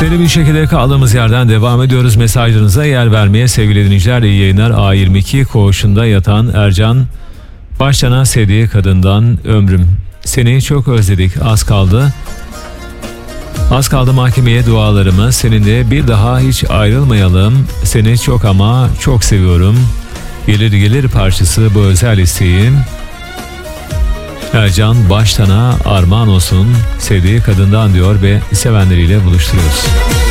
Seri bir şekilde kaldığımız yerden devam ediyoruz. Mesajlarınıza yer vermeye sevgili dinleyiciler. İyi yayınlar. A22 koğuşunda yatan Ercan baştan sevdiği kadından ömrüm. Seni çok özledik. Az kaldı. Az kaldı mahkemeye dualarımı. Seninle bir daha hiç ayrılmayalım. Seni çok ama çok seviyorum. Gelir gelir parçası bu özel isteğim. Ercan baştana armağan olsun sevdiği kadından diyor ve sevenleriyle buluşturuyoruz.